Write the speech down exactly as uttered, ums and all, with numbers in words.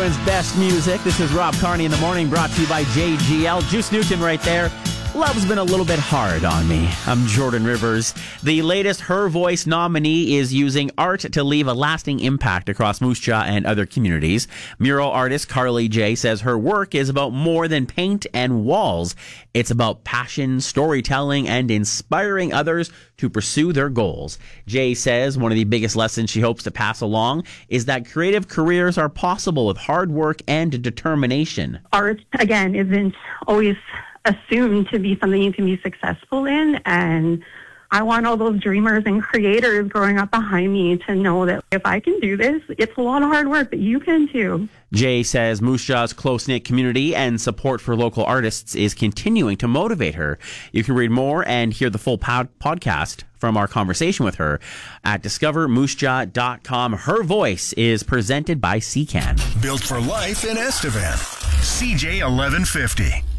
Saskatchewan's best music. This is Rob Carney in the Morning, brought to you by J G L. Juice Newton right there. Love's been a little bit hard on me. I'm Jordan Rivers. The latest Her Voice nominee is using art to leave a lasting impact across Moose Jaw and other communities. Mural artist Carly J says her work is about more than paint and walls. It's about passion, storytelling, and inspiring others to pursue their goals. Jay says one of the biggest lessons she hopes to pass along is that creative careers are possible with hard work and determination. Art, again, isn't always assumed to be something you can be successful in, and I want all those dreamers and creators growing up behind me to know that if I can do this, it's a lot of hard work, but you can too. Jay says Moose Jaw's close-knit community and support for local artists is continuing to motivate her. You can read more and hear the full pod- podcast from our conversation with her at discover moose jaw dot com. Her Voice is presented by C CAN. Built for life in Estevan. C J eleven fifty.